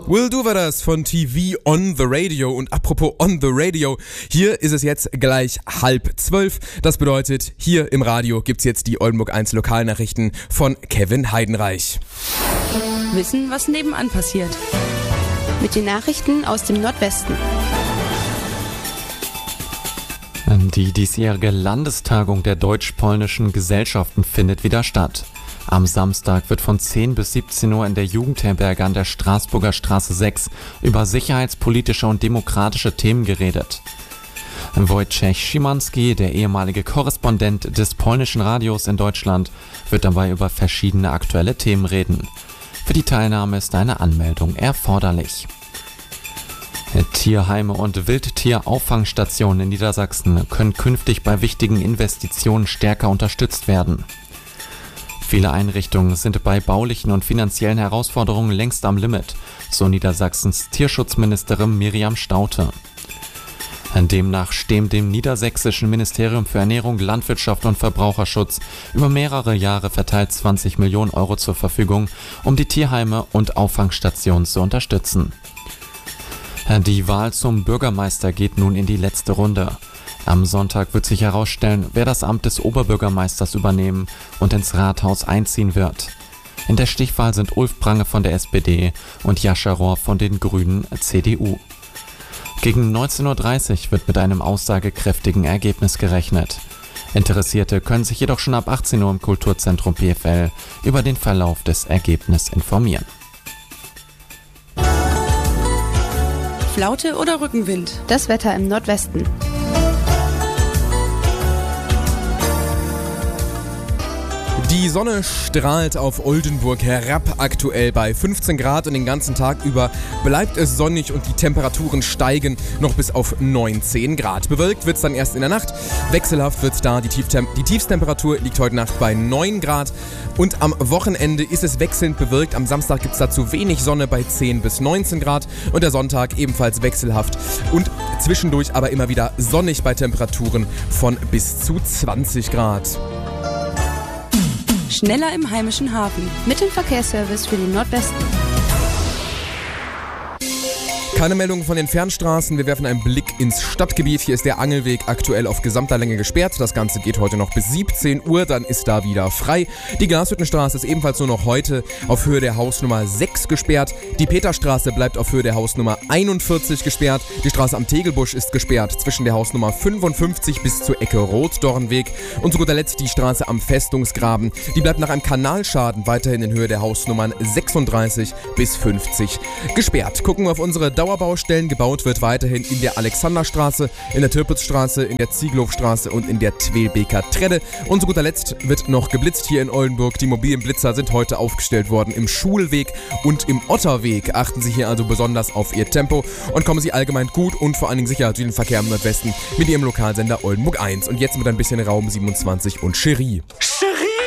Will Do das von TV on the Radio. Und apropos on the Radio, hier ist es jetzt gleich 11:30. Das bedeutet, hier im Radio gibt's jetzt die Oldenburg 1 Lokalnachrichten von Kevin Heidenreich. Wissen, was nebenan passiert. Mit den Nachrichten aus dem Nordwesten. Die diesjährige Landestagung der deutsch-polnischen Gesellschaften findet wieder statt. Am Samstag wird von 10 bis 17 Uhr in der Jugendherberge an der Straßburger Straße 6 über sicherheitspolitische und demokratische Themen geredet. Wojciech Szymanski, der ehemalige Korrespondent des polnischen Radios in Deutschland, wird dabei über verschiedene aktuelle Themen reden. Für die Teilnahme ist eine Anmeldung erforderlich. Tierheime und Wildtierauffangstationen in Niedersachsen können künftig bei wichtigen Investitionen stärker unterstützt werden. Viele Einrichtungen sind bei baulichen und finanziellen Herausforderungen längst am Limit, so Niedersachsens Tierschutzministerin Miriam Staudte. Demnach stehen dem niedersächsischen Ministerium für Ernährung, Landwirtschaft und Verbraucherschutz über mehrere Jahre verteilt 20 Millionen Euro zur Verfügung, um die Tierheime und Auffangstationen zu unterstützen. Die Wahl zum Bürgermeister geht nun in die letzte Runde. Am Sonntag wird sich herausstellen, wer das Amt des Oberbürgermeisters übernehmen und ins Rathaus einziehen wird. In der Stichwahl sind Ulf Prange von der SPD und Jascha Rohr von den Grünen CDU. Gegen 19:30 Uhr wird mit einem aussagekräftigen Ergebnis gerechnet. Interessierte können sich jedoch schon ab 18 Uhr im Kulturzentrum PFL über den Verlauf des Ergebnisses informieren. Flaute oder Rückenwind? Das Wetter im Nordwesten. Die Sonne strahlt auf Oldenburg herab, aktuell bei 15 Grad und den ganzen Tag über bleibt es sonnig und die Temperaturen steigen noch bis auf 19 Grad. Bewölkt wird es dann erst in der Nacht, wechselhaft wird es da, die Tiefstemperatur liegt heute Nacht bei 9 Grad und am Wochenende ist es wechselnd bewölkt. Am Samstag gibt es dazu wenig Sonne bei 10 bis 19 Grad und der Sonntag ebenfalls wechselhaft und zwischendurch aber immer wieder sonnig bei Temperaturen von bis zu 20 Grad. Schneller im heimischen Hafen. Mit dem Verkehrsservice für den Nordwesten. Keine Meldungen von den Fernstraßen. Wir werfen einen Blick ins Stadtgebiet. Hier ist der Angelweg aktuell auf gesamter Länge gesperrt. Das Ganze geht heute noch bis 17 Uhr, dann ist da wieder frei. Die Glashüttenstraße ist ebenfalls nur noch heute auf Höhe der Hausnummer 6 gesperrt. Die Peterstraße bleibt auf Höhe der Hausnummer 41 gesperrt. Die Straße am Tegelbusch ist gesperrt zwischen der Hausnummer 55 bis zur Ecke Rotdornweg. Und zu guter Letzt die Straße am Festungsgraben. Die bleibt nach einem Kanalschaden weiterhin in Höhe der Hausnummern 36 bis 50 gesperrt. Gucken wir auf unsere Dauerbaustellen. Gebaut wird weiterhin in der Alexanderstraße, in der Türpitzstraße, in der Ziegelhofstraße und in der Twelbeker Tredde. Und zu guter Letzt wird noch geblitzt hier in Oldenburg. Die mobilen Blitzer sind heute aufgestellt worden im Schulweg und im Otterweg. Achten Sie hier also besonders auf Ihr Tempo und kommen Sie allgemein gut und vor allen Dingen sicher durch den Verkehr im Nordwesten mit Ihrem Lokalsender Oldenburg 1. Und jetzt mit ein bisschen Raum 27 und Cherie.